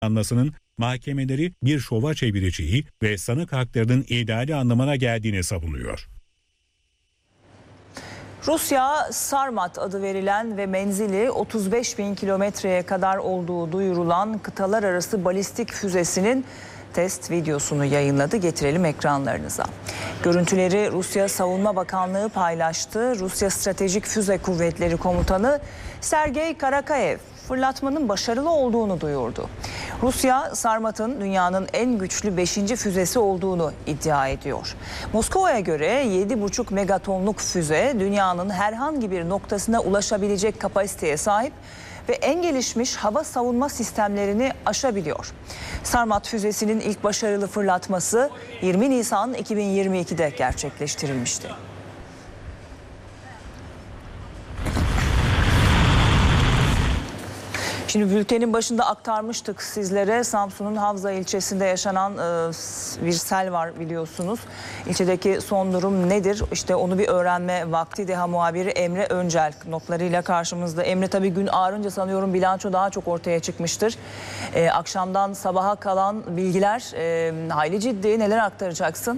anmasının mahkemeleri bir şova çevireceği ve sanık haklarının ihlali anlamına geldiğini savunuyor. Rusya Sarmat adı verilen ve menzili 35.000 kilometreye kadar olduğu duyurulan kıtalar arası balistik füzesinin test videosunu yayınladı. Getirelim ekranlarınıza. Görüntüleri Rusya Savunma Bakanlığı paylaştı. Rusya Stratejik Füze Kuvvetleri Komutanı Sergey Karakayev fırlatmanın başarılı olduğunu duyurdu. Rusya, Sarmat'ın dünyanın en güçlü 5. füzesi olduğunu iddia ediyor. Moskova'ya göre 7,5 megatonluk füze dünyanın herhangi bir noktasına ulaşabilecek kapasiteye sahip ve en gelişmiş hava savunma sistemlerini aşabiliyor. Sarmat füzesinin ilk başarılı fırlatması 20 Nisan 2022'de gerçekleştirilmişti. Şimdi bültenin başında aktarmıştık sizlere. Samsun'un Havza ilçesinde yaşanan bir sel var biliyorsunuz. İlçedeki son durum nedir? İşte onu bir öğrenme vakti. DEHA muhabiri Emre Öncel notlarıyla karşımızda. Emre, tabii gün ağarınca sanıyorum bilanço daha çok ortaya çıkmıştır. Akşamdan sabaha kalan bilgiler hayli ciddi. Neler aktaracaksın?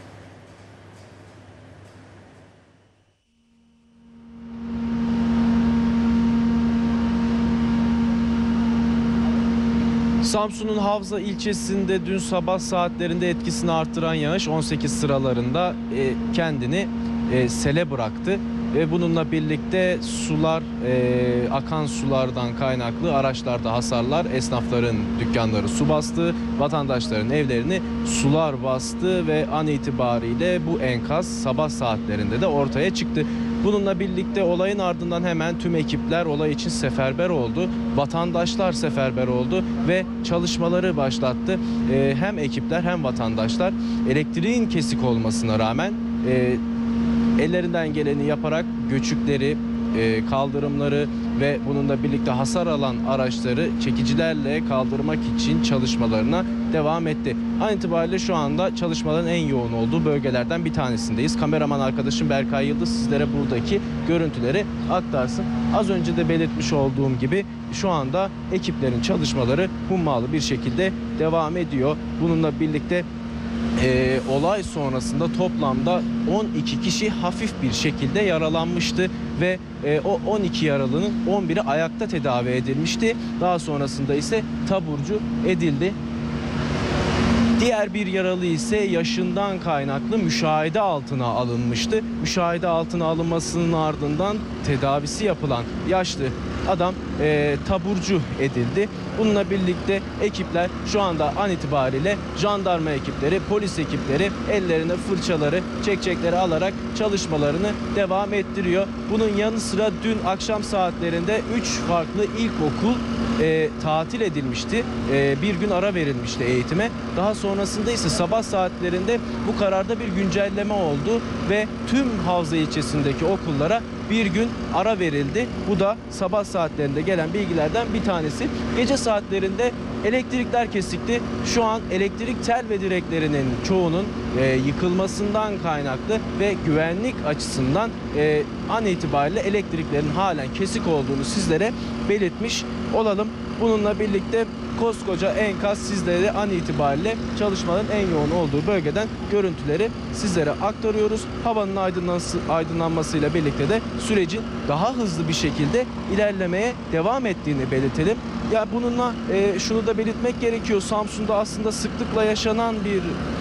Samsun'un Havza ilçesinde dün sabah saatlerinde etkisini artıran yağış 18 sıralarında kendini sele bıraktı. Ve bununla birlikte sular, akan sulardan kaynaklı araçlarda hasarlar, esnafların dükkanları su bastı, vatandaşların evlerini sular bastı ve an itibariyle bu enkaz sabah saatlerinde de ortaya çıktı. Bununla birlikte olayın ardından hemen tüm ekipler olay için seferber oldu. Vatandaşlar seferber oldu ve çalışmaları başlattı. Hem ekipler hem vatandaşlar elektriğin kesik olmasına rağmen ellerinden geleni yaparak göçükleri, kaldırımları ve bununla birlikte hasar alan araçları çekicilerle kaldırmak için çalışmalarına devam etti. An itibariyle şu anda çalışmaların en yoğun olduğu bölgelerden bir tanesindeyiz. Kameraman arkadaşım Berkay Yıldız sizlere buradaki görüntüleri aktarsın. Az önce de belirtmiş olduğum gibi şu anda ekiplerin çalışmaları hummalı bir şekilde devam ediyor. Bununla birlikte olay sonrasında toplamda 12 kişi hafif bir şekilde yaralanmıştı ve o 12 yaralının 11'i ayakta tedavi edilmişti. Daha sonrasında ise taburcu edildi. Diğer bir yaralı ise yaşından kaynaklı müşahede altına alınmıştı. Müşahede altına alınmasının ardından tedavisi yapılan yaşlı adam taburcu edildi. Bununla birlikte ekipler şu anda an itibariyle jandarma ekipleri, polis ekipleri ellerine fırçaları, çekçekleri alarak çalışmalarını devam ettiriyor. Bunun yanı sıra dün akşam saatlerinde 3 farklı ilkokul tatil edilmişti. Bir gün ara verilmişti eğitime. Daha sonrasında ise sabah saatlerinde bu kararda bir güncelleme oldu ve tüm Havza ilçesindeki okullara bir gün ara verildi. Bu da sabah saatlerinde gelen bilgilerden bir tanesi. Gece saatlerinde elektrikler kesikti. Şu an elektrik tel ve direklerinin çoğunun yıkılmasından kaynaklı ve güvenlik açısından an itibariyle elektriklerin halen kesik olduğunu sizlere belirtmiş olalım. Bununla birlikte koskoca enkaz sizlere an itibariyle çalışmaların en yoğun olduğu bölgeden görüntüleri sizlere aktarıyoruz. Havanın aydınlanmasıyla birlikte de sürecin daha hızlı bir şekilde ilerlemeye devam ettiğini belirtelim. Ya bununla şunu da belirtmek gerekiyor. Samsun'da aslında sıklıkla yaşanan bir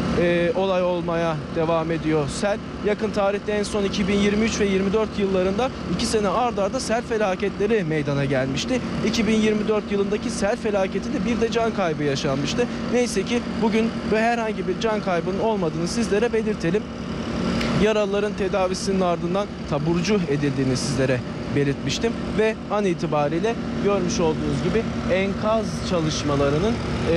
olay olmaya devam ediyor sel. Yakın tarihte en son 2023 ve 24 yıllarında 2 sene ard arda sel felaketleri meydana gelmişti. 2024 yılındaki sel felaketinde bir de can kaybı yaşanmıştı. Neyse ki bugün ve herhangi bir can kaybının olmadığını sizlere belirtelim. Yaralıların tedavisinin ardından taburcu edildiğini sizlere belirtmiştim ve an itibariyle görmüş olduğunuz gibi enkaz çalışmalarının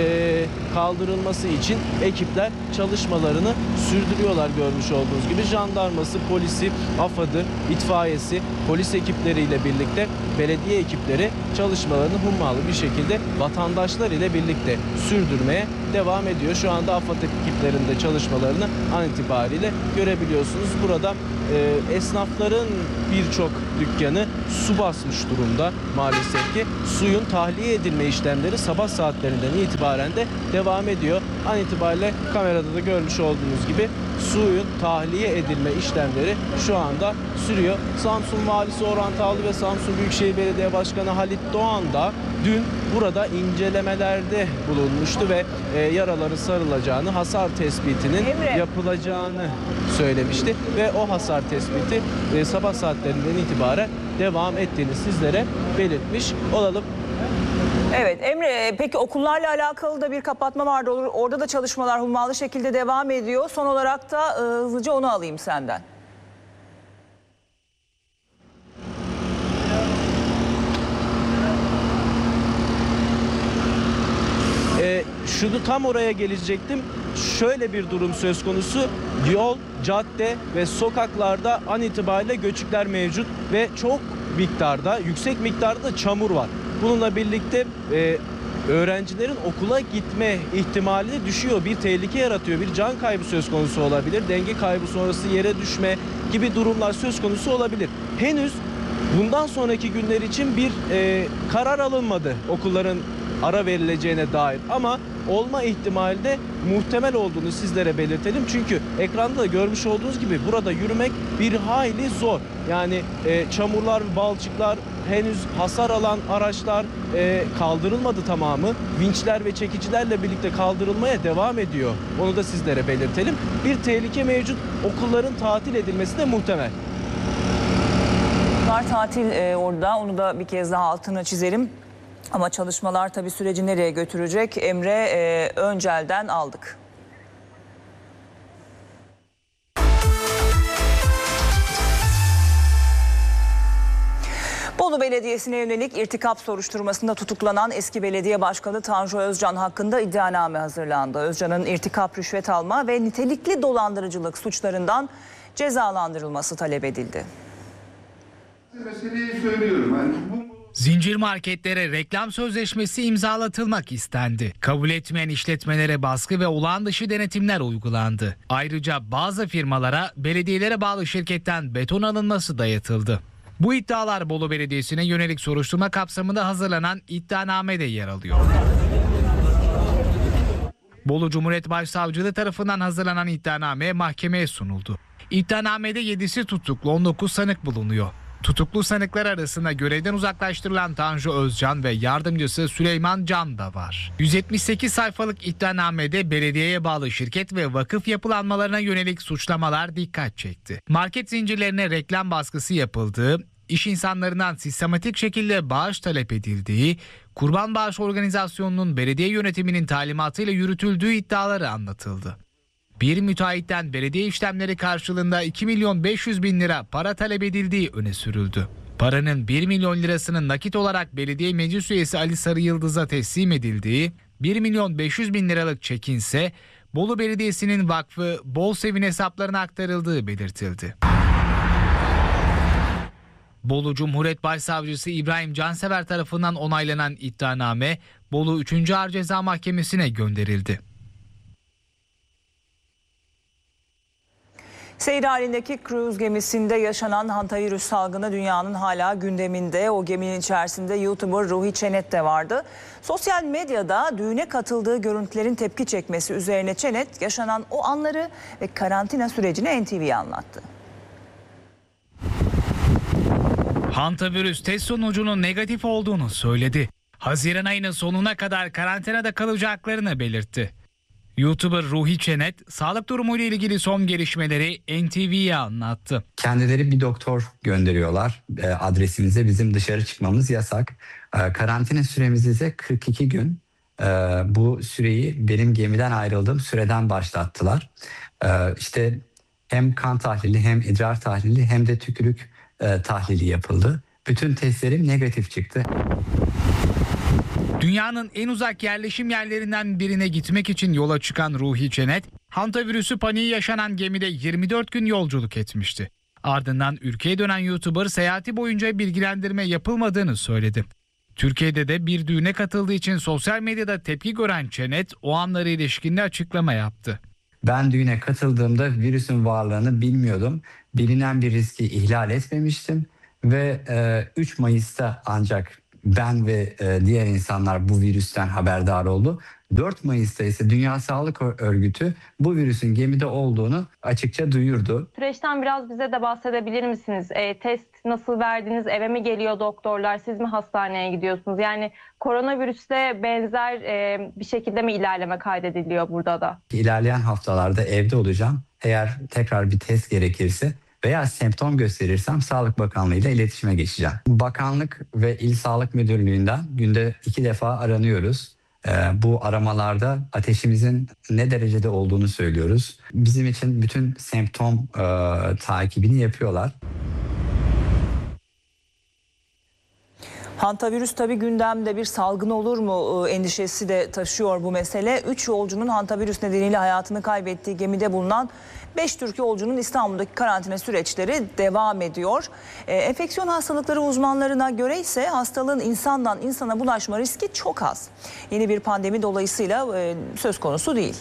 kaldırılması için ekipler çalışmalarını sürdürüyorlar. Görmüş olduğunuz gibi jandarması, polisi, AFAD'ı, itfaiyesi, polis ekipleriyle birlikte belediye ekipleri çalışmalarını hummalı bir şekilde vatandaşlar ile birlikte sürdürmeye devam ediyor. Şu anda AFAD ekiplerinde çalışmalarını an itibariyle görebiliyorsunuz. Burada esnafların birçok dükkanı su basmış durumda maalesef ki. Suyun tahliye edilme işlemleri sabah saatlerinden itibaren de devam ediyor. An itibariyle kamerada da görmüş olduğunuz gibi suyun tahliye edilme işlemleri şu anda sürüyor. Samsun Valisi Orhan Tavlı ve Samsun Büyükşehir Belediye Başkanı Halit Doğan da dün burada incelemelerde bulunmuştu ve yaraları sarılacağını, hasar tespitinin yapılacağını söylemişti. Ve o hasar tespiti sabah saatlerinden itibaren devam ettiğini sizlere belirtmiş olalım. Evet Emre, peki okullarla alakalı da bir kapatma vardı. Orada da çalışmalar hummalı şekilde devam ediyor. Son olarak da hızlıca onu alayım senden. Şunu tam oraya gelecektim. Şöyle bir durum söz konusu. Yol, cadde ve sokaklarda an itibariyle göçükler mevcut ve çok miktarda, yüksek miktarda da çamur var. Bununla birlikte öğrencilerin okula gitme ihtimali de düşüyor. Bir tehlike yaratıyor. Bir can kaybı söz konusu olabilir. Denge kaybı sonrası yere düşme gibi durumlar söz konusu olabilir. Henüz bundan sonraki günler için bir karar alınmadı okulların ara verileceğine dair, ama olma ihtimali de muhtemel olduğunu sizlere belirtelim. Çünkü ekranda da görmüş olduğunuz gibi burada yürümek bir hayli zor. Yani çamurlar ve balçıklar, henüz hasar alan araçlar kaldırılmadı tamamı. Vinçler ve çekicilerle birlikte kaldırılmaya devam ediyor. Onu da sizlere belirtelim. Bir tehlike mevcut. Okulların tatil edilmesi de muhtemel. Var tatil orada, onu da bir kez daha altına çizelim. Ama çalışmalar tabii süreci nereye götürecek? Emre Öncel'den aldık. Bolu Belediyesi'ne yönelik irtikap soruşturmasında tutuklanan eski belediye başkanı Tanju Özcan hakkında iddianame hazırlandı. Özcan'ın irtikap, rüşvet alma ve nitelikli dolandırıcılık suçlarından cezalandırılması talep edildi. Meseleyi söylüyorum. Yani Zincir marketlere reklam sözleşmesi imzalatılmak istendi. Kabul etmeyen işletmelere baskı ve olağan dışı denetimler uygulandı. Ayrıca bazı firmalara belediyelere bağlı şirketten beton alınması dayatıldı. Bu iddialar Bolu Belediyesi'ne yönelik soruşturma kapsamında hazırlanan iddianamede yer alıyor. Bolu Cumhuriyet Başsavcılığı tarafından hazırlanan iddianame mahkemeye sunuldu. İddianamede 7'si tutuklu, 19 sanık bulunuyor. Tutuklu sanıklar arasında görevden uzaklaştırılan Tanju Özcan ve yardımcısı Süleyman Can da var. 178 sayfalık iddianamede belediyeye bağlı şirket ve vakıf yapılanmalarına yönelik suçlamalar dikkat çekti. Market zincirlerine reklam baskısı yapıldığı, iş insanlarından sistematik şekilde bağış talep edildiği, kurban bağış organizasyonunun belediye yönetiminin talimatıyla yürütüldüğü iddiaları anlatıldı. Bir müteahhitten belediye işlemleri karşılığında 2.500.000 lira para talep edildiği öne sürüldü. Paranın 1 milyon lirasının nakit olarak belediye meclis üyesi Ali Sarı Yıldız'a teslim edildiği, 1.500.000 liralık çekinse Bolu Belediyesi'nin vakfı Bolsev'in hesaplarına aktarıldığı belirtildi. Bolu Cumhuriyet Başsavcısı İbrahim Cansever tarafından onaylanan iddianame Bolu 3. Ağır Ceza Mahkemesi'ne gönderildi. Seyir halindeki kruz gemisinde yaşanan hantavirüs salgını dünyanın hala gündeminde. O geminin içerisinde YouTuber Ruhi Çenet de vardı. Sosyal medyada düğüne katıldığı görüntülerin tepki çekmesi üzerine Çenet yaşanan o anları ve karantina sürecini NTV'ye anlattı. Hantavirüs test sonucunun negatif olduğunu söyledi. Haziran ayının sonuna kadar karantinada kalacaklarını belirtti. YouTuber Ruhi Çenet, sağlık durumuyla ilgili son gelişmeleri NTV'ye anlattı. Kendileri bir doktor gönderiyorlar. Adresimize bizim dışarı çıkmamız yasak. Karantina süremiz ise 42 gün. Bu süreyi benim gemiden ayrıldığım süreden başlattılar. İşte hem kan tahlili hem idrar tahlili hem de tükürük tahlili yapıldı. Bütün testlerim negatif çıktı. Dünyanın en uzak yerleşim yerlerinden birine gitmek için yola çıkan Ruhi Çenet, hantavirüsü paniği yaşanan gemide 24 gün yolculuk etmişti. Ardından ülkeye dönen YouTuber seyahati boyunca bilgilendirme yapılmadığını söyledi. Türkiye'de de bir düğüne katıldığı için sosyal medyada tepki gören Çenet o anlara ilişkin açıklama yaptı. Ben düğüne katıldığımda virüsün varlığını bilmiyordum. Bilinen bir riski ihlal etmemiştim. ve 3 Mayıs'ta ancak ben ve diğer insanlar bu virüsten haberdar oldu. 4 Mayıs'ta ise Dünya Sağlık Örgütü bu virüsün gemide olduğunu açıkça duyurdu. Süreçten biraz bize de bahsedebilir misiniz? Test nasıl verdiniz? Eve mi geliyor doktorlar? Siz mi hastaneye gidiyorsunuz? Yani koronavirüste benzer bir şekilde mi ilerleme kaydediliyor burada da? İlerleyen haftalarda evde olacağım. Eğer tekrar bir test gerekirse veya semptom gösterirsem Sağlık Bakanlığı ile iletişime geçeceğim. Bakanlık ve İl Sağlık Müdürlüğü'nden günde 2 defa aranıyoruz. Bu aramalarda ateşimizin ne derecede olduğunu söylüyoruz. Bizim için bütün semptom takibini yapıyorlar. Hantavirüs tabii gündemde, bir salgın olur mu endişesi de taşıyor bu mesele. 3 yolcunun hantavirüs nedeniyle hayatını kaybettiği gemide bulunan 5 Türk yolcunun İstanbul'daki karantina süreçleri devam ediyor. Enfeksiyon hastalıkları uzmanlarına göre ise hastalığın insandan insana bulaşma riski çok az. Yeni bir pandemi dolayısıyla söz konusu değil.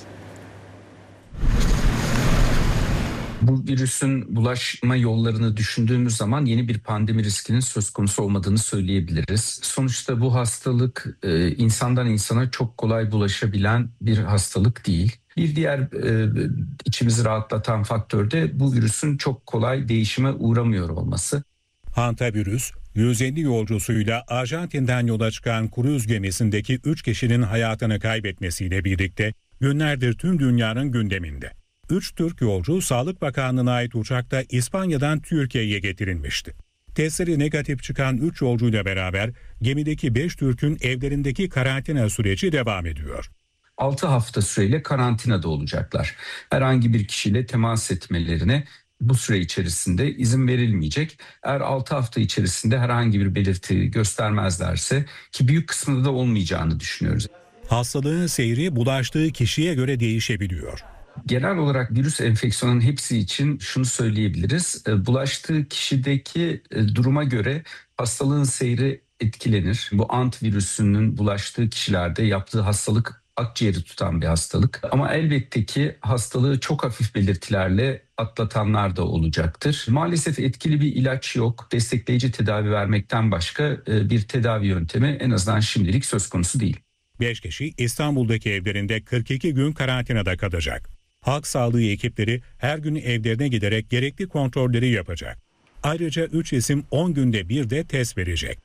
Bu virüsün bulaşma yollarını düşündüğümüz zaman yeni bir pandemi riskinin söz konusu olmadığını söyleyebiliriz. Sonuçta bu hastalık insandan insana çok kolay bulaşabilen bir hastalık değil. Bir diğer içimizi rahatlatan faktör de bu virüsün çok kolay değişime uğramıyor olması. Hantavirüs, 150 yolcusuyla Arjantin'den yola çıkan kruz gemisindeki 3 kişinin hayatını kaybetmesiyle birlikte günlerdir tüm dünyanın gündeminde. 3 Türk yolcu Sağlık Bakanlığı'na ait uçakta İspanya'dan Türkiye'ye getirilmişti. Testleri negatif çıkan 3 yolcuyla beraber gemideki 5 Türk'ün evlerindeki karantina süreci devam ediyor. 6 hafta süreyle karantinada olacaklar. Herhangi bir kişiyle temas etmelerine bu süre içerisinde izin verilmeyecek. Eğer 6 hafta içerisinde herhangi bir belirti göstermezlerse, ki büyük kısmında da olmayacağını düşünüyoruz. Hastalığın seyri bulaştığı kişiye göre değişebiliyor. Genel olarak virüs enfeksiyonunun hepsi için şunu söyleyebiliriz. Bulaştığı kişideki duruma göre hastalığın seyri etkilenir. Bu ant virüsünün bulaştığı kişilerde yaptığı hastalık akciğeri tutan bir hastalık. Ama elbette ki hastalığı çok hafif belirtilerle atlatanlar da olacaktır. Maalesef etkili bir ilaç yok. Destekleyici tedavi vermekten başka bir tedavi yöntemi en azından şimdilik söz konusu değil. 5 kişi İstanbul'daki evlerinde 42 gün karantinada kalacak. Halk sağlığı ekipleri her gün evlerine giderek gerekli kontrolleri yapacak. Ayrıca 3 isim 10 günde bir de test verecek.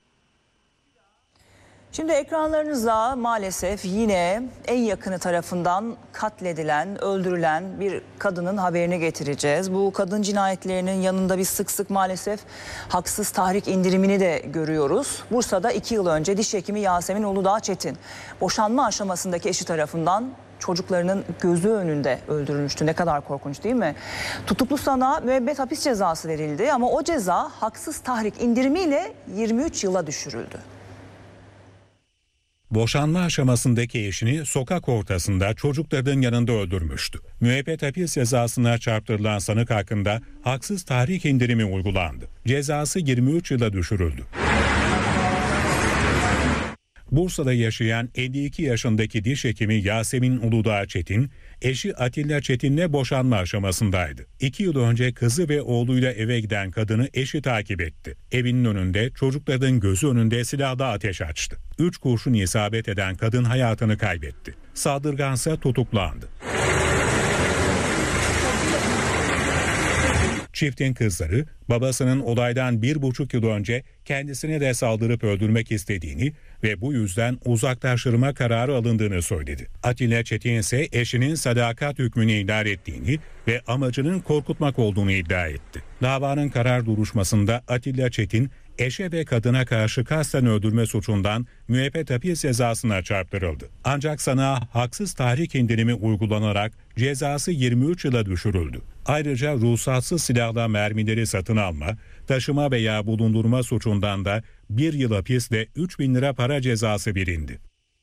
Şimdi ekranlarınıza maalesef yine en yakını tarafından katledilen, öldürülen bir kadının haberini getireceğiz. Bu kadın cinayetlerinin yanında biz sık sık maalesef haksız tahrik indirimini de görüyoruz. Bursa'da 2 yıl önce diş hekimi Yasemin Uludağ Çetin boşanma aşamasındaki eşi tarafından çocuklarının gözü önünde öldürülmüştü. Ne kadar korkunç değil mi? Tutuklu sanığa müebbet hapis cezası verildi ama o ceza haksız tahrik indirimiyle 23 yıla düşürüldü. Boşanma aşamasındaki eşini sokak ortasında çocukların yanında öldürmüştü. Müebbet hapis cezasına çarptırılan sanık hakkında haksız tahrik indirimi uygulandı. Cezası 23 yıla düşürüldü. Bursa'da yaşayan 52 yaşındaki diş hekimi Yasemin Uludağ Çetin, eşi Atilla Çetin'le boşanma aşamasındaydı. 2 yıl önce kızı ve oğluyla eve giden kadını eşi takip etti. Evinin önünde çocukların gözü önünde silahla ateş açtı. 3 kurşun isabet eden kadın hayatını kaybetti. Saldırgansa tutuklandı. Çiftin kızları babasının olaydan 1,5 yıl önce kendisine de saldırıp öldürmek istediğini ve bu yüzden uzaklaştırma kararı alındığını söyledi. Atilla Çetin ise eşinin sadakat hükmünü ihlal ettiğini ve amacının korkutmak olduğunu iddia etti. Davanın karar duruşmasında Atilla Çetin eşe ve kadına karşı kasten öldürme suçundan müebbet hapis cezasına çarptırıldı. Ancak sanığa haksız tahrik indirimi uygulanarak cezası 23 yıla düşürüldü. Ayrıca ruhsatsız silahla mermileri satın alma, taşıma veya bulundurma suçundan da 1 yıl hapisle 3.000 lira para cezası verildi.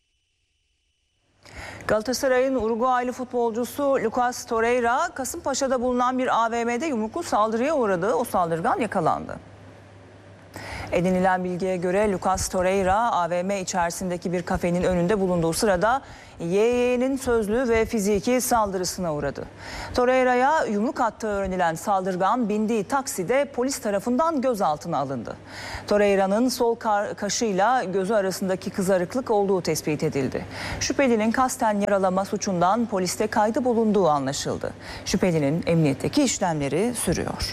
Galatasaray'ın Uruguaylı futbolcusu Lucas Torreira, Kasımpaşa'da bulunan bir AVM'de yumruklu saldırıya uğradı. O saldırgan yakalandı. Edinilen bilgiye göre Lucas Torreira AVM içerisindeki bir kafenin önünde bulunduğu sırada YY'nin sözlü ve fiziki saldırısına uğradı. Torreira'ya yumruk attığı öğrenilen saldırgan bindiği takside polis tarafından gözaltına alındı. Torreira'nın sol kaşıyla gözü arasındaki kızarıklık olduğu tespit edildi. Şüphelinin kasten yaralama suçundan poliste kaydı bulunduğu anlaşıldı. Şüphelinin emniyetteki işlemleri sürüyor.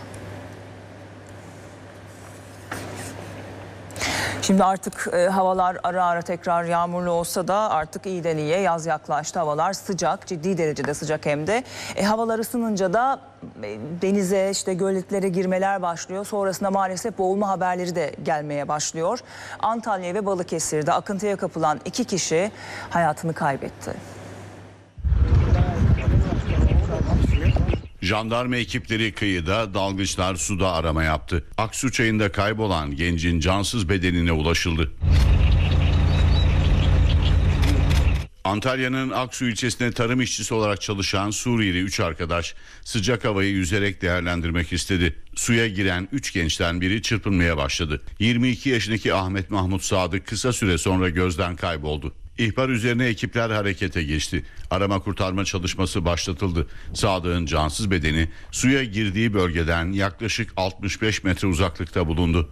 Şimdi artık havalar ara ara tekrar yağmurlu olsa da artık iyiden iyiye yaz yaklaştı. Havalar sıcak, ciddi derecede sıcak hem de. Havalar ısınınca da denize, göletlere girmeler başlıyor. Sonrasında maalesef boğulma haberleri de gelmeye başlıyor. Antalya ve Balıkesir'de akıntıya kapılan 2 kişi hayatını kaybetti. Jandarma ekipleri kıyıda, dalgıçlar suda arama yaptı. Aksu Çayı'nda kaybolan gencin cansız bedenine ulaşıldı. Antalya'nın Aksu ilçesinde tarım işçisi olarak çalışan Suriyeli 3 arkadaş sıcak havayı yüzerek değerlendirmek istedi. Suya giren 3 gençten biri çırpınmaya başladı. 22 yaşındaki Ahmet Mahmut Sadık kısa süre sonra gözden kayboldu. İhbar üzerine ekipler harekete geçti. Arama kurtarma çalışması başlatıldı. Sadık'ın cansız bedeni suya girdiği bölgeden yaklaşık 65 metre uzaklıkta bulundu.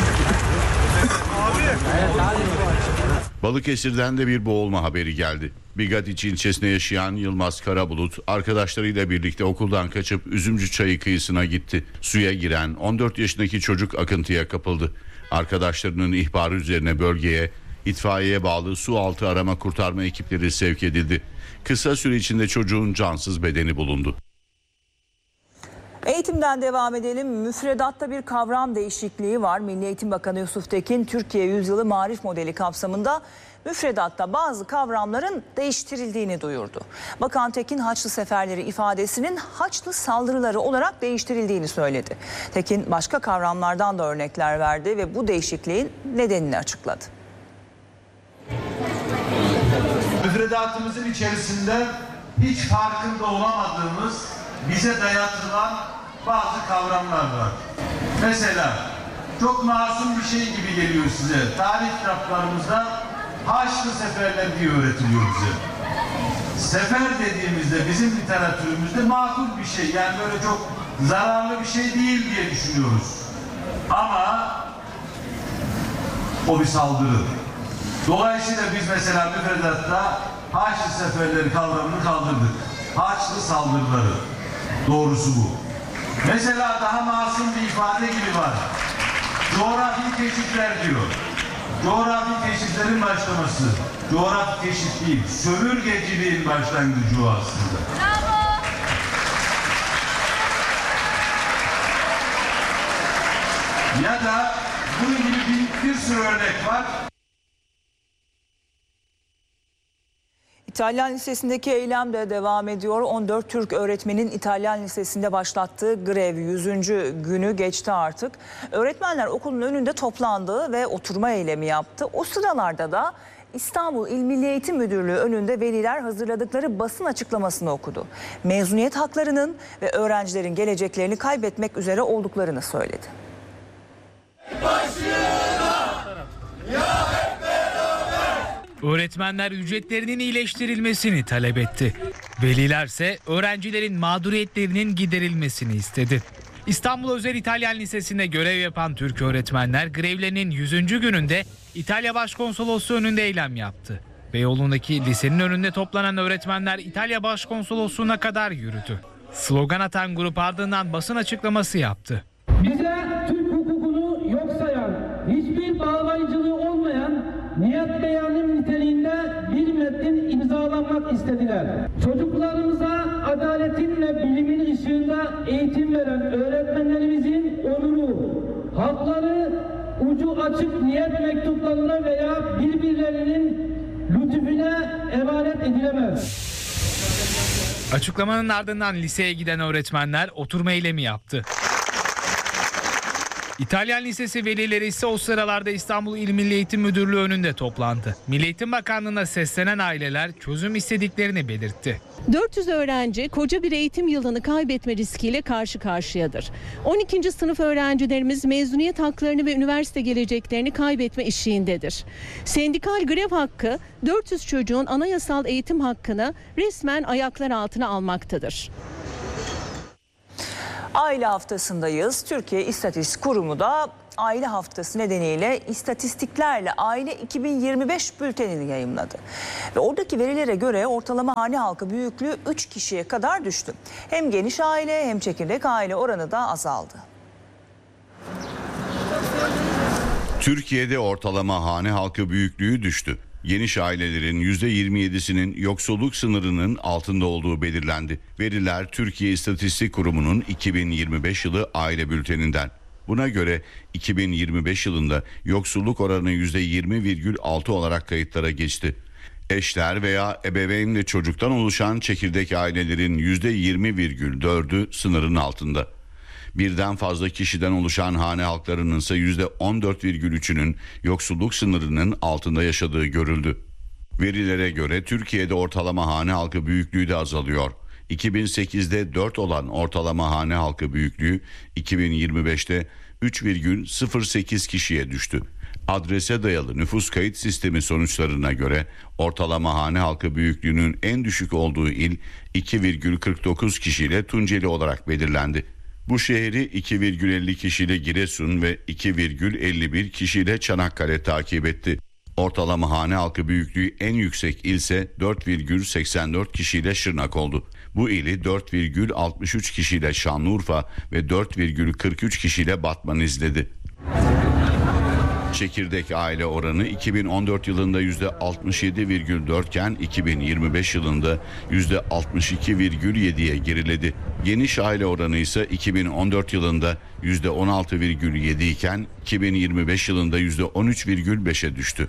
Balıkesir'den de bir boğulma haberi geldi. Bigadiç ilçesinde yaşayan Yılmaz Karabulut arkadaşlarıyla birlikte okuldan kaçıp Üzümcü Çayı kıyısına gitti. Suya giren 14 yaşındaki çocuk akıntıya kapıldı. Arkadaşlarının ihbarı üzerine bölgeye itfaiyeye bağlı su altı arama kurtarma ekipleri sevk edildi. Kısa süre içinde çocuğun cansız bedeni bulundu. Eğitimden devam edelim. Müfredatta bir kavram değişikliği var. Milli Eğitim Bakanı Yusuf Tekin, Türkiye Yüzyılı Marif Modeli kapsamında müfredatta bazı kavramların değiştirildiğini duyurdu. Bakan Tekin, Haçlı Seferleri ifadesinin Haçlı saldırıları olarak değiştirildiğini söyledi. Tekin başka kavramlardan da örnekler verdi ve bu değişikliğin nedenini açıkladı. Müfredatımızın içerisinde hiç farkında olamadığımız, bize dayatılan bazı kavramlar var. Mesela çok masum bir şey gibi geliyor size. Tarih kitaplarımızda Haçlı Seferler diye öğretiliyor bize. Sefer dediğimizde bizim literatürümüzde makul bir şey. Yani böyle çok zararlı bir şey değil diye düşünüyoruz. Ama o bir saldırı. Dolayısıyla biz mesela müfredatta Haçlı Seferleri kavramını kaldırdık. Haçlı saldırıları. Doğrusu bu. Mesela daha masum bir ifade gibi var. Coğrafi keşifler diyor. Coğrafi keşiflerin başlaması. Coğrafi keşif değil, sömürgeciliğin başlangıcı o aslında. Bravo. Ya da bunun gibi bir sürü örnek var. İtalyan Lisesi'ndeki eylem de devam ediyor. 14 Türk öğretmenin İtalyan Lisesi'nde başlattığı grev 100. günü geçti artık. Öğretmenler okulun önünde toplandı ve oturma eylemi yaptı. O sıralarda da İstanbul İl Milli Eğitim Müdürlüğü önünde veliler hazırladıkları basın açıklamasını okudu. Mezuniyet haklarının ve öğrencilerin geleceklerini kaybetmek üzere olduklarını söyledi. Öğretmenler ücretlerinin iyileştirilmesini talep etti. Velilerse öğrencilerin mağduriyetlerinin giderilmesini istedi. İstanbul Özel İtalyan Lisesi'nde görev yapan Türk öğretmenler grevlerinin 100. gününde İtalya Başkonsolosluğu önünde eylem yaptı. Beyoğlu'ndaki lisenin önünde toplanan öğretmenler İtalya Başkonsolosluğu'na kadar yürüdü. Slogan atan grup ardından basın açıklaması yaptı. Bize Türk hukukunu yok sayan, hiçbir bağlayıcılığı olmayan niyet beyanı niteliğinde bir metnin imzalanmak istediler. Çocuklarımıza adaletin ve bilimin ışığında eğitim veren öğretmenlerimizin onuru, hakları ucu açık niyet mektuplarına veya birbirlerinin lütfüne emanet edilemez. Açıklamanın ardından liseye giden öğretmenler oturma eylemi yaptı. İtalyan Lisesi velileri ise o sıralarda İstanbul İl Milli Eğitim Müdürlüğü önünde toplandı. Milli Eğitim Bakanlığı'na seslenen aileler çözüm istediklerini belirtti. 400 öğrenci koca bir eğitim yılını kaybetme riskiyle karşı karşıyadır. 12. sınıf öğrencilerimiz mezuniyet haklarını ve üniversite geleceklerini kaybetme eşiğindedir. Sendikal grev hakkı 400 çocuğun anayasal eğitim hakkını resmen ayaklar altına almaktadır. Aile haftasındayız. Türkiye İstatistik Kurumu da aile haftası nedeniyle istatistiklerle aile 2025 bültenini yayımladı. Ve oradaki verilere göre ortalama hane halkı büyüklüğü 3 kişiye kadar düştü. Hem geniş aile hem çekirdek aile oranı da azaldı. Türkiye'de ortalama hane halkı büyüklüğü düştü. Geniş ailelerin %27'sinin yoksulluk sınırının altında olduğu belirlendi. Veriler Türkiye İstatistik Kurumu'nun 2025 yılı aile bülteninden. Buna göre 2025 yılında yoksulluk oranı %20,6 olarak kayıtlara geçti. Eşler veya ebeveynle çocuktan oluşan çekirdek ailelerin %20,4'ü sınırın altında. Birden fazla kişiden oluşan hane halklarının ise %14,3'ünün yoksulluk sınırının altında yaşadığı görüldü. Verilere göre Türkiye'de ortalama hane halkı büyüklüğü de azalıyor. 2008'de 4 olan ortalama hane halkı büyüklüğü 2025'te 3,08 kişiye düştü. Adrese dayalı nüfus kayıt sistemi sonuçlarına göre ortalama hane halkı büyüklüğünün en düşük olduğu il 2,49 kişiyle Tunceli olarak belirlendi. Bu şehri 2,50 kişiyle Giresun ve 2,51 kişiyle Çanakkale takip etti. Ortalama hane halkı büyüklüğü en yüksek il ise 4,84 kişiyle Şırnak oldu. Bu ili 4,63 kişiyle Şanlıurfa ve 4,43 kişiyle Batman izledi. Çekirdek aile oranı 2014 yılında %67,4 iken 2025 yılında %62,7'ye geriledi. Geniş aile oranı ise 2014 yılında %16,7 iken 2025 yılında %13,5'e düştü.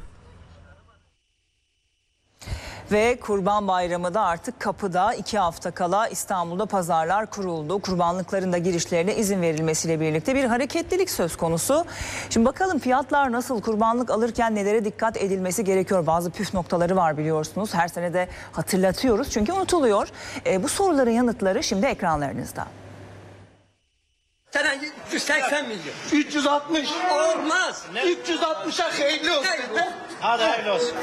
Ve Kurban Bayramı da artık kapıda. 2 hafta kala İstanbul'da pazarlar kuruldu. Kurbanlıkların da girişlerine izin verilmesiyle birlikte bir hareketlilik söz konusu. Şimdi bakalım fiyatlar nasıl? Kurbanlık alırken nelere dikkat edilmesi gerekiyor? Bazı püf noktaları var biliyorsunuz. Her sene de hatırlatıyoruz çünkü unutuluyor. Bu soruların yanıtları şimdi ekranlarınızda. Sen 380 milyon. 360 olmaz. 360'a hayırlı olsun. Hadi hayırlı olsun.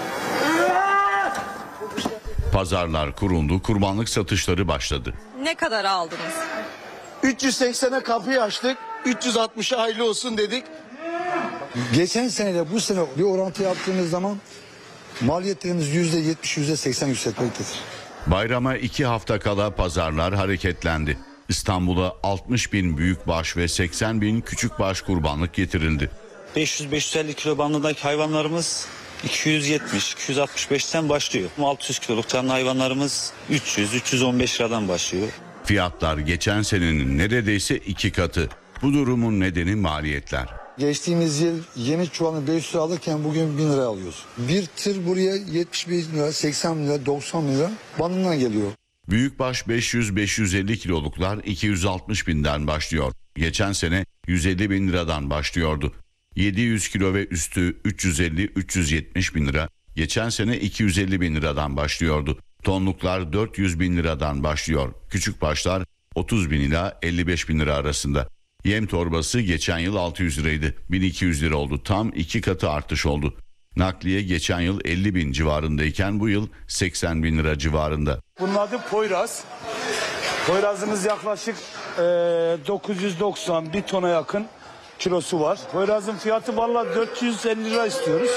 Pazarlar kuruldu, kurbanlık satışları başladı. Ne kadar aldınız? 380'e kapıyı açtık, 360'a hayırlı olsun dedik. Geçen seneyle bu sene bir orantı yaptığımız zaman maliyetlerimiz %70, %80 yükseltmektedir. Bayrama 2 hafta kala pazarlar hareketlendi. İstanbul'a 60 bin büyükbaş ve 80 bin küçükbaş kurbanlık getirildi. 500-550 kilo bandındaki hayvanlarımız 270-265'ten başlıyor. 600 kiloluk canlı hayvanlarımız 300-315 liradan başlıyor. Fiyatlar geçen senenin neredeyse 2 katı. Bu durumun nedeni maliyetler. Geçtiğimiz yıl yeni çuvalını 500 lira alırken bugün 1000 lira alıyoruz. Bir tır buraya 71 lira, 80 lira, 90 lira bandından geliyor. Büyükbaş 500-550 kiloluklar 260 binden başlıyor. Geçen sene 150 bin liradan başlıyordu. 700 kilo ve üstü 350-370 bin lira. Geçen sene 250 bin liradan başlıyordu. Tonluklar 400 bin liradan başlıyor. Küçükbaşlar 30 bin ila 55 bin lira arasında. Yem torbası geçen yıl 600 liraydı. 1200 lira oldu. Tam 2 katı artış oldu. Nakliye geçen yıl 50 bin civarındayken bu yıl 80 bin lira civarında. Bunun adı Poyraz. Poyrazımız yaklaşık 990 bir tona yakın kilosu var. Poyrazın fiyatı vallahi 450 lira istiyoruz.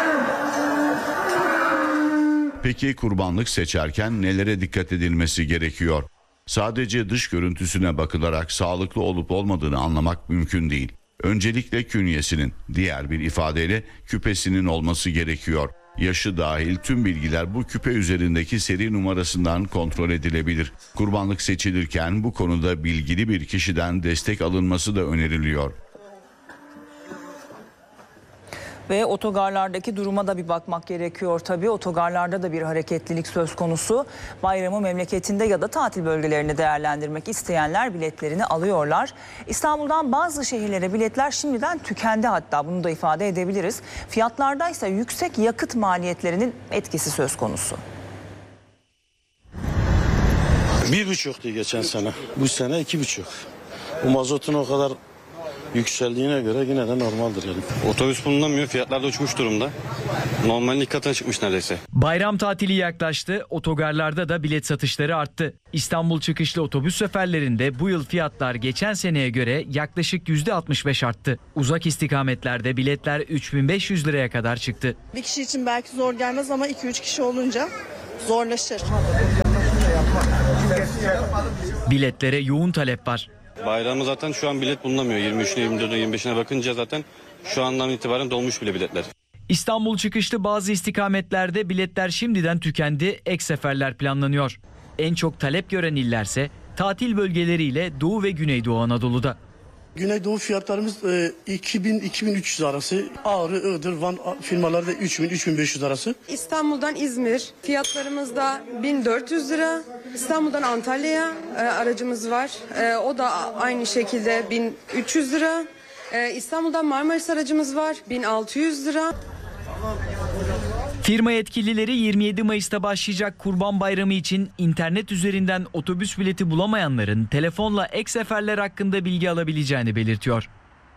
Peki kurbanlık seçerken nelere dikkat edilmesi gerekiyor? Sadece dış görüntüsüne bakılarak sağlıklı olup olmadığını anlamak mümkün değil. Öncelikle künyesinin, diğer bir ifadeyle küpesinin olması gerekiyor. Yaşı dahil tüm bilgiler bu küpe üzerindeki seri numarasından kontrol edilebilir. Kurbanlık seçilirken bu konuda bilgili bir kişiden destek alınması da öneriliyor. Ve otogarlardaki duruma da bir bakmak gerekiyor tabii. Otogarlarda da bir hareketlilik söz konusu. Bayramı memleketinde ya da tatil bölgelerini değerlendirmek isteyenler biletlerini alıyorlar. İstanbul'dan bazı şehirlere biletler şimdiden tükendi, hatta bunu da ifade edebiliriz. Fiyatlarda ise yüksek yakıt maliyetlerinin etkisi söz konusu. 1,5'tu geçen sene. Bu sene 2,5. Bu mazotun o kadar yükseldiğine göre yine de normaldir yani. Otobüs bulunamıyor, fiyatlar da uçmuş durumda. Normalin 2 katına çıkmış neredeyse. Bayram tatili yaklaştı, otogarlarda da bilet satışları arttı. İstanbul çıkışlı otobüs seferlerinde bu yıl fiyatlar geçen seneye göre yaklaşık %65 arttı. Uzak istikametlerde biletler 3.500 liraya kadar çıktı. Bir kişi için belki zor gelmez ama 2-3 kişi olunca zorlaşır. Biletlere yoğun talep var. Bayramı zaten şu an bilet bulunamıyor. 23'üne, 24'üne, 25'ine bakınca zaten şu andan itibaren dolmuş bile biletler. İstanbul çıkışlı bazı istikametlerde biletler şimdiden tükendi, ek seferler planlanıyor. En çok talep gören illerse tatil bölgeleriyle Doğu ve Güneydoğu Anadolu'da. Güneydoğu fiyatlarımız 2000-2300 arası. Ağrı, Iğdır, Van firmaları da 3000-3500 arası. İstanbul'dan İzmir fiyatlarımız da 1400 lira. İstanbul'dan Antalya'ya aracımız var. O da aynı şekilde 1300 lira. İstanbul'dan Marmaris aracımız var 1600 lira. Firma yetkilileri 27 Mayıs'ta başlayacak Kurban Bayramı için internet üzerinden otobüs bileti bulamayanların telefonla ek seferler hakkında bilgi alabileceğini belirtiyor.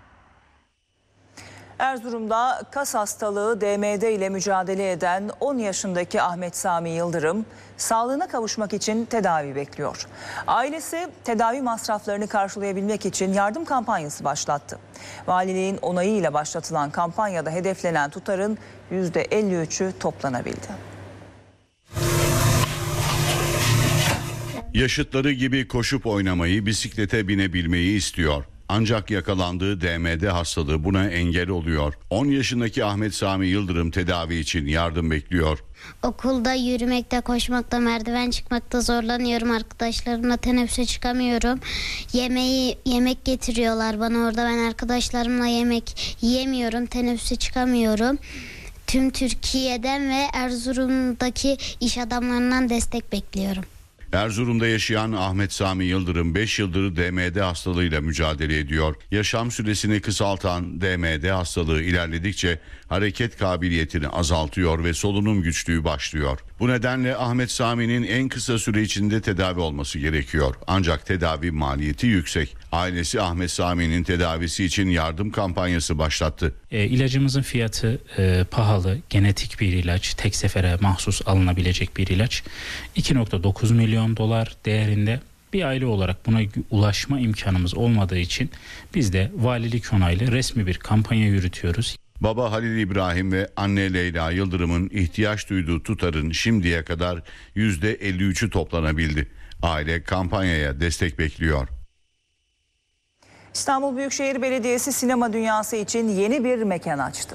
Erzurum'da kas hastalığı DMD ile mücadele eden 10 yaşındaki Ahmet Sami Yıldırım sağlığına kavuşmak için tedavi bekliyor. Ailesi tedavi masraflarını karşılayabilmek için yardım kampanyası başlattı. Valiliğin onayıyla başlatılan kampanyada hedeflenen tutarın %53'ü toplanabildi. Yaşıtları gibi koşup oynamayı, bisiklete binebilmeyi istiyor. Ancak yakalandığı DMD hastalığı buna engel oluyor. 10 yaşındaki Ahmet Sami Yıldırım tedavi için yardım bekliyor. Okulda yürümekte, koşmakta, merdiven çıkmakta zorlanıyorum. Arkadaşlarımla teneffüse çıkamıyorum. Yemek getiriyorlar bana orada. Ben arkadaşlarımla yemek yiyemiyorum. Teneffüse çıkamıyorum. Tüm Türkiye'den ve Erzurum'daki iş adamlarından destek bekliyorum. Erzurum'da yaşayan Ahmet Sami Yıldırım 5 yıldır DMD hastalığıyla mücadele ediyor. Yaşam süresini kısaltan DMD hastalığı ilerledikçe hareket kabiliyetini azaltıyor ve solunum güçlüğü başlıyor. Bu nedenle Ahmet Sami'nin en kısa süre içinde tedavi olması gerekiyor. Ancak tedavi maliyeti yüksek. Ailesi Ahmet Sami'nin tedavisi için yardım kampanyası başlattı. İlacımızın fiyatı pahalı, genetik bir ilaç, tek sefere mahsus alınabilecek bir ilaç. 2.9 milyon dolar değerinde. Bir aile olarak buna ulaşma imkanımız olmadığı için biz de valilik onaylı resmi bir kampanya yürütüyoruz. Baba Halil İbrahim ve anne Leyla Yıldırım'ın ihtiyaç duyduğu tutarın şimdiye kadar %53'ü toplanabildi. Aile kampanyaya destek bekliyor. İstanbul Büyükşehir Belediyesi sinema dünyası için yeni bir mekan açtı.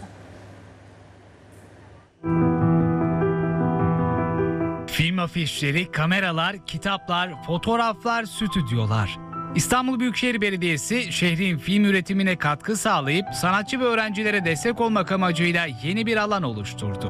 Film afişleri, kameralar, kitaplar, fotoğraflar, stüdyolar. İstanbul Büyükşehir Belediyesi şehrin film üretimine katkı sağlayıp sanatçı ve öğrencilere destek olmak amacıyla yeni bir alan oluşturdu.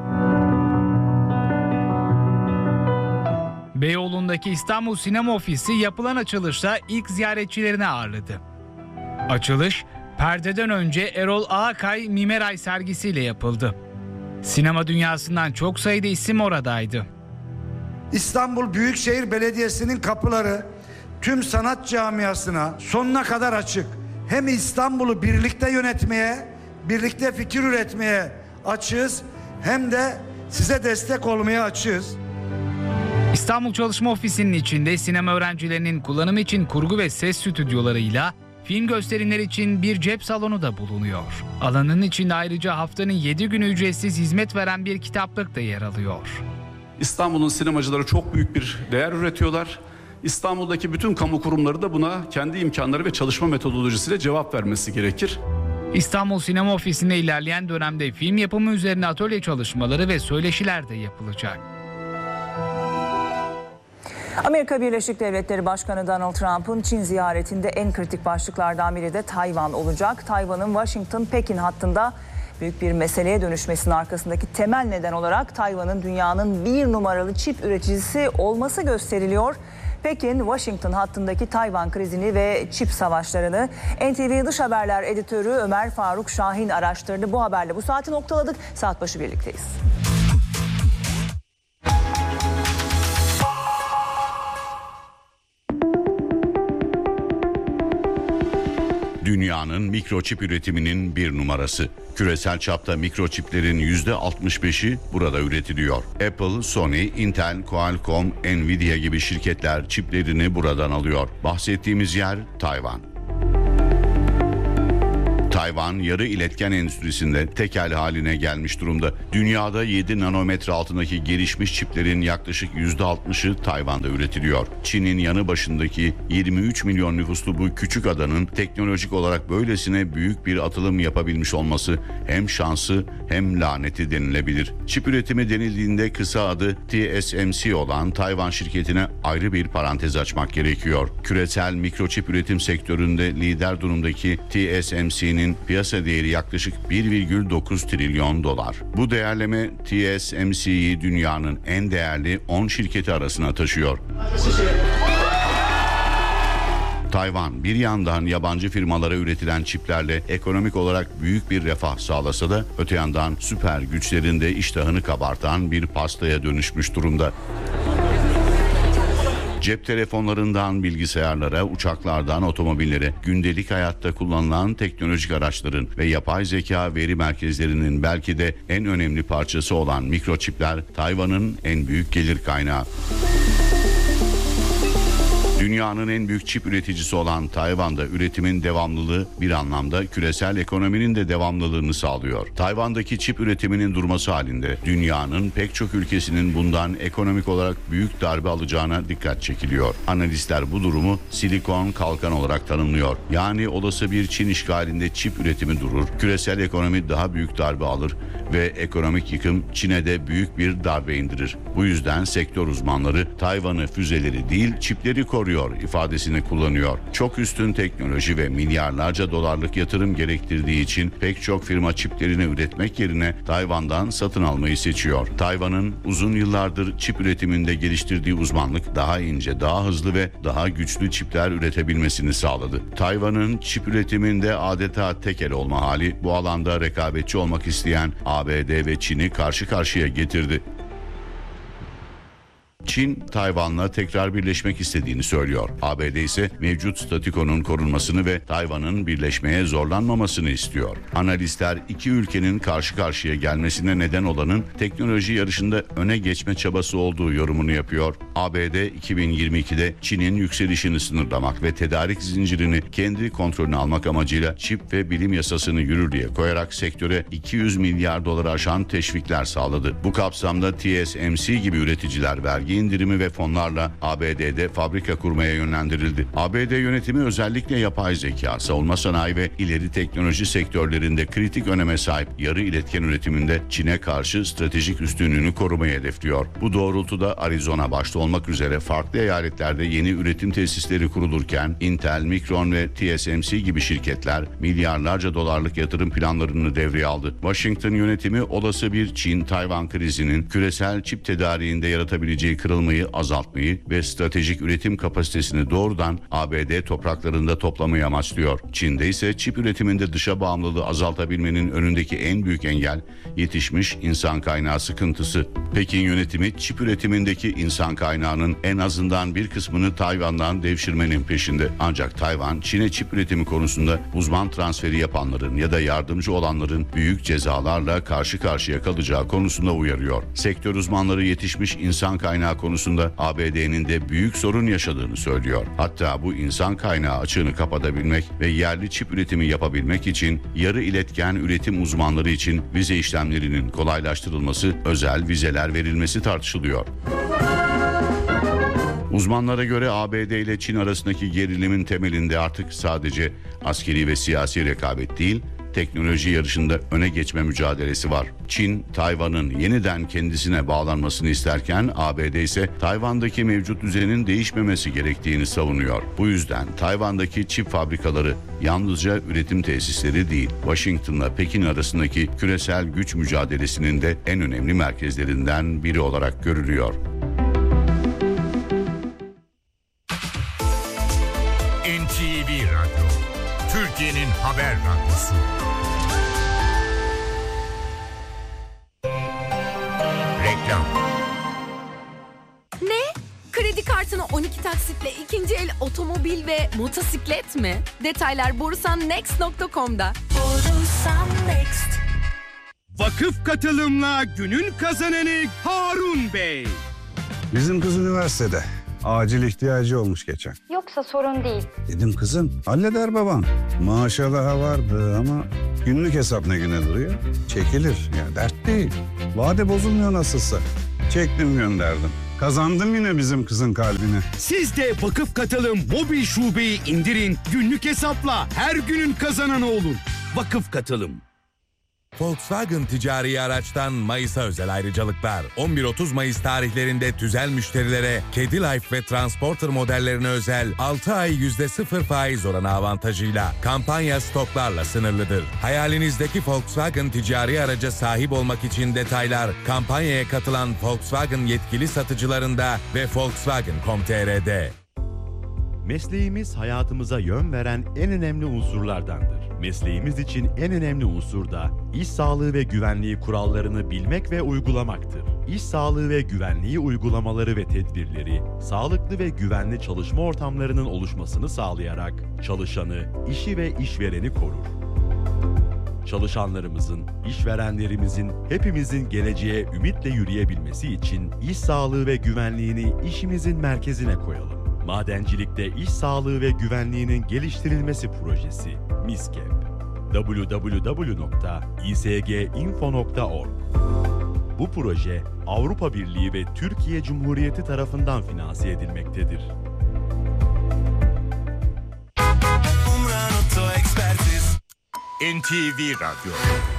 Beyoğlu'ndaki İstanbul Sinema Ofisi yapılan açılışta ilk ziyaretçilerini ağırladı. Açılış, perdeden önce Erol Ağakay Mimeray sergisiyle yapıldı. Sinema dünyasından çok sayıda isim oradaydı. İstanbul Büyükşehir Belediyesi'nin kapıları tüm sanat camiasına sonuna kadar açık. Hem İstanbul'u birlikte yönetmeye, birlikte fikir üretmeye açığız, hem de size destek olmaya açığız. İstanbul Çalışma Ofisi'nin içinde sinema öğrencilerinin kullanımı için kurgu ve ses stüdyolarıyla film gösterimleri için bir cep salonu da bulunuyor. Alanın içinde ayrıca haftanın 7 günü ücretsiz hizmet veren bir kitaplık da yer alıyor. İstanbul'un sinemacıları çok büyük bir değer üretiyorlar. İstanbul'daki bütün kamu kurumları da buna kendi imkanları ve çalışma metodolojisiyle cevap vermesi gerekir. İstanbul Sinema Ofisi'nde ilerleyen dönemde film yapımı üzerine atölye çalışmaları ve söyleşiler de yapılacak. Amerika Birleşik Devletleri Başkanı Donald Trump'ın Çin ziyaretinde en kritik başlıklardan biri de Tayvan olacak. Tayvan'ın Washington-Pekin hattında Büyük bir meseleye dönüşmesinin arkasındaki temel neden olarak Tayvan'ın dünyanın 1 numaralı çip üreticisi olması gösteriliyor. Pekin-Washington hattındaki Tayvan krizini ve çip savaşlarını NTV Dış Haberler editörü Ömer Faruk Şahin araştırdı. Bu haberle bu saati noktaladık. Saat başı birlikteyiz. Dünyanın mikroçip üretiminin bir numarası. Küresel çapta mikroçiplerin %65'i burada üretiliyor. Apple, Sony, Intel, Qualcomm, Nvidia gibi şirketler çiplerini buradan alıyor. Bahsettiğimiz yer Tayvan. Tayvan yarı iletken endüstrisinde tekel haline gelmiş durumda. Dünyada 7 nanometre altındaki gelişmiş çiplerin yaklaşık %60'ı Tayvan'da üretiliyor. Çin'in yanı başındaki 23 milyon nüfuslu bu küçük adanın teknolojik olarak böylesine büyük bir atılım yapabilmiş olması hem şansı hem laneti denilebilir. Çip üretimi denildiğinde kısa adı TSMC olan Tayvan şirketine ayrı bir parantez açmak gerekiyor. Küresel mikroçip üretim sektöründe lider durumdaki TSMC'nin piyasa değeri yaklaşık 1,9 trilyon dolar. Bu değerleme TSMC'yi dünyanın en değerli 10 şirketi arasına taşıyor. Tayvan bir yandan yabancı firmalara üretilen çiplerle ekonomik olarak büyük bir refah sağlasa da öte yandan süper güçlerin de iştahını kabartan bir pastaya dönüşmüş durumda. Cep telefonlarından bilgisayarlara, uçaklardan otomobillere, gündelik hayatta kullanılan teknolojik araçların ve yapay zeka veri merkezlerinin belki de en önemli parçası olan mikroçipler Tayvan'ın en büyük gelir kaynağı. Dünyanın en büyük çip üreticisi olan Tayvan'da üretimin devamlılığı bir anlamda küresel ekonominin de devamlılığını sağlıyor. Tayvan'daki çip üretiminin durması halinde dünyanın pek çok ülkesinin bundan ekonomik olarak büyük darbe alacağına dikkat çekiliyor. Analistler bu durumu silikon kalkan olarak tanımlıyor. Yani olası bir Çin işgalinde çip üretimi durur, küresel ekonomi daha büyük darbe alır ve ekonomik yıkım Çin'e de büyük bir darbe indirir. Bu yüzden sektör uzmanları Tayvan'ı füzeleri değil çipleri koruyor ifadesini kullanıyor. Çok üstün teknoloji ve milyarlarca dolarlık yatırım gerektirdiği için pek çok firma çiplerini üretmek yerine Tayvan'dan satın almayı seçiyor. Tayvan'ın uzun yıllardır çip üretiminde geliştirdiği uzmanlık daha ince, daha hızlı ve daha güçlü çipler üretebilmesini sağladı. Tayvan'ın çip üretiminde adeta tekel olma hali bu alanda rekabetçi olmak isteyen ABD ve Çin'i karşı karşıya getirdi. Çin, Tayvan'la tekrar birleşmek istediğini söylüyor. ABD ise mevcut statükonun korunmasını ve Tayvan'ın birleşmeye zorlanmamasını istiyor. Analistler iki ülkenin karşı karşıya gelmesine neden olanın teknoloji yarışında öne geçme çabası olduğu yorumunu yapıyor. ABD 2022'de Çin'in yükselişini sınırlamak ve tedarik zincirini kendi kontrolüne almak amacıyla çip ve bilim yasasını yürürlüğe koyarak sektöre 200 milyar doları aşan teşvikler sağladı. Bu kapsamda TSMC gibi üreticiler vergi indirimi ve fonlarla ABD'de fabrika kurmaya yönlendirildi. ABD yönetimi özellikle yapay zeka, savunma sanayi ve ileri teknoloji sektörlerinde kritik öneme sahip yarı iletken üretiminde Çin'e karşı stratejik üstünlüğünü korumayı hedefliyor. Bu doğrultuda Arizona başta olmak üzere farklı eyaletlerde yeni üretim tesisleri kurulurken Intel, Micron ve TSMC gibi şirketler milyarlarca dolarlık yatırım planlarını devreye aldı. Washington yönetimi olası bir Çin-Tayvan krizinin küresel çip tedariğinde yaratabileceği kırılmayı azaltmayı ve stratejik üretim kapasitesini doğrudan ABD topraklarında toplamayı amaçlıyor. Çin'de ise çip üretiminde dışa bağımlılığı azaltabilmenin önündeki en büyük engel yetişmiş insan kaynağı sıkıntısı. Pekin yönetimi çip üretimindeki insan kaynağının en azından bir kısmını Tayvan'dan devşirmenin peşinde. Ancak Tayvan, Çin'e çip üretimi konusunda uzman transferi yapanların ya da yardımcı olanların büyük cezalarla karşı karşıya kalacağı konusunda uyarıyor. Sektör uzmanları yetişmiş insan kaynağı konusunda ABD'nin de büyük sorun yaşadığını söylüyor. Hatta bu insan kaynağı açığını kapatabilmek ve yerli çip üretimi yapabilmek için yarı iletken üretim uzmanları için vize işlemlerinin kolaylaştırılması, özel vizeler verilmesi tartışılıyor. Uzmanlara göre ABD ile Çin arasındaki gerilimin temelinde artık sadece askeri ve siyasi rekabet değil, teknoloji yarışında öne geçme mücadelesi var. Çin, Tayvan'ın yeniden kendisine bağlanmasını isterken ABD ise Tayvan'daki mevcut düzenin değişmemesi gerektiğini savunuyor. Bu yüzden Tayvan'daki çip fabrikaları yalnızca üretim tesisleri değil, Washington'la Pekin arasındaki küresel güç mücadelesinin de en önemli merkezlerinden biri olarak görülüyor. NTV Radyo, Türkiye'nin haber radyosu. Reklam. Ne? Kredi kartını 12 taksitle ikinci el otomobil ve motosiklet mi? Detaylar borusannext.com'da. Borusan Next. Vakıf katılımla günün kazananı Harun Bey. Bizim kız üniversitede. Acil ihtiyacı olmuş geçen. Yoksa sorun değil. Dedim kızım halleder babam. Maaşa daha vardı ama günlük hesap ne güne duruyor? Çekilir ya, dert değil. Vade bozulmuyor nasılsa. Çektim gönderdim. Kazandım yine bizim kızın kalbini. Siz de Vakıf Katılım mobil şubeyi indirin. Günlük hesapla her günün kazananı olun. Vakıf Katılım. Volkswagen ticari araçtan Mayıs'a özel ayrıcalıklar. 11-30 Mayıs tarihlerinde tüzel müşterilere Kedi Life ve Transporter modellerine özel 6 ay %0 faiz oranı avantajıyla kampanya stoklarla sınırlıdır. Hayalinizdeki Volkswagen ticari araca sahip olmak için detaylar kampanyaya katılan Volkswagen yetkili satıcılarında ve Volkswagen.com.tr'de. Mesleğimiz hayatımıza yön veren en önemli unsurlardandır. Mesleğimiz için en önemli unsur da iş sağlığı ve güvenliği kurallarını bilmek ve uygulamaktır. İş sağlığı ve güvenliği uygulamaları ve tedbirleri, sağlıklı ve güvenli çalışma ortamlarının oluşmasını sağlayarak çalışanı, işi ve işvereni korur. Çalışanlarımızın, işverenlerimizin, hepimizin geleceğe ümitle yürüyebilmesi için iş sağlığı ve güvenliğini işimizin merkezine koyalım. Madencilikte iş sağlığı ve güvenliğinin geliştirilmesi projesi MİSKEP. www.isginfo.org. Bu proje Avrupa Birliği ve Türkiye Cumhuriyeti tarafından finanse edilmektedir. NTV Radyo.